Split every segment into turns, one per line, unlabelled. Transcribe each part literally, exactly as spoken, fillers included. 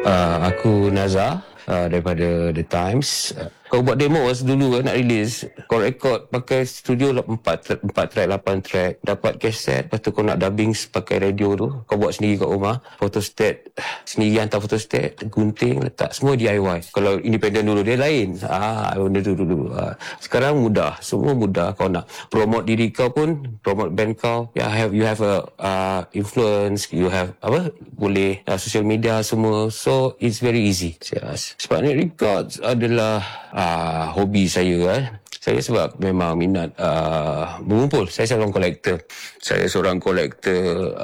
Uh, aku Nazar uh, daripada The Times. Uh, kau buat demo dulu kan nak release, kau record pakai studio empat empat track, lapan track, dapat kaset, lepas tu kau nak dubbing pakai radio tu, kau buat sendiri kat rumah, photostat sendiri, hantar photostat, gunting, letak, semua D I Y. Kalau independent dulu dia lain. Ah, benda tu dulu. Ah, sekarang mudah, semua mudah. Kau nak promote diri kau pun, promote band kau, ya, have you have a uh, influence, you have apa, boleh uh, social media semua, so it's very easy. Yes. Sputnik Records adalah uh, hobi saya kan. Saya sebab memang minat uh, mengumpul. Saya seorang kolektor. Saya seorang kolektor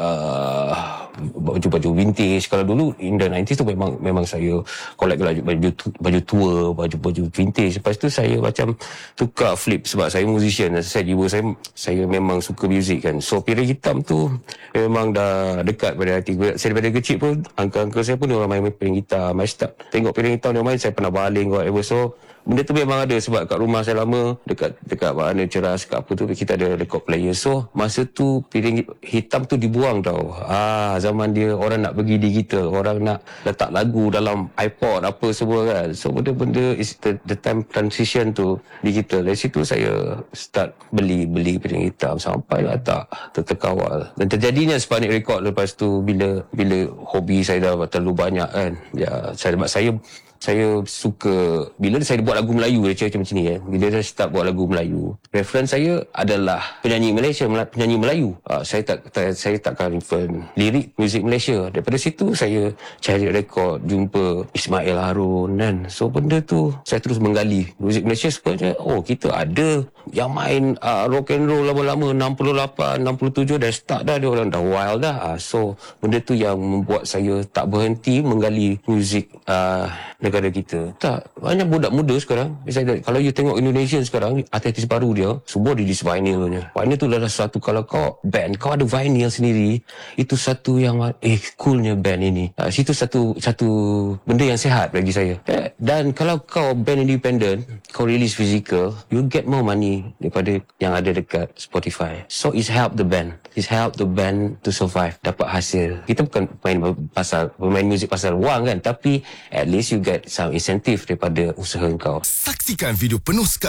uh, baju-baju vintage. Kalau dulu in the nineties tu memang memang saya collect baju baju, baju tua, baju-baju vintage. Lepas tu saya macam tukar flip sebab saya musician. Saya jiwa saya saya memang suka music kan. So piring hitam tu memang dah dekat pada hati. Saya daripada kecil pun uncle-uncle saya pun orang main piring hitam. Saya start tengok piring hitam dia main, saya pernah baling whatever. So benda tu memang ada sebab kat rumah saya lama dekat dekat mana ceras kat apa tu kita ada record player. So masa tu piring hitam tu dibuang tau. Ah, zaman dia orang nak pergi digital, orang nak letak lagu dalam iPod apa semua kan. So benda-benda is the, the time transition tu digital. Dari situ saya start beli beli piring hitam sampailah tak terkawal. Dan terjadinya Sputnik Record lepas tu bila bila hobi saya dah terlalu banyak kan. Ya, saya saya Saya suka, bila saya buat lagu Melayu, dia cakap macam ni kan. Bila saya start buat lagu Melayu, reference saya adalah penyanyi Malaysia, penyanyi Melayu. Uh, saya tak, tak saya takkan reference lirik muzik Malaysia. Daripada situ saya cari rekod, jumpa Ismail Harun kan. So benda tu saya terus menggali muzik Malaysia sebenarnya. Oh, kita ada yang main uh, rock and roll lama-lama enam puluh lapan, enam puluh tujuh dah start dah, dia orang dah wild dah. Uh, so benda tu yang membuat saya tak berhenti menggali muzik uh, negara kita. Tak, banyak budak muda sekarang. Misalnya, kalau you tengok Indonesian sekarang, artis baru dia, semua di vinylnya. Vinyl tu adalah satu, kalau kau band, kau ada vinyl sendiri, itu satu yang, eh, coolnya band ini. Uh, situ satu satu benda yang sihat bagi saya. Eh, dan kalau kau band independent, kau release physical, you get more money daripada yang ada dekat Spotify. So, it's help the band. It's help the band to survive, dapat hasil. Kita bukan main pasal, main muzik pasal wang kan, tapi at least you get some incentive daripada usaha kau.
Saksikan video penuh sekali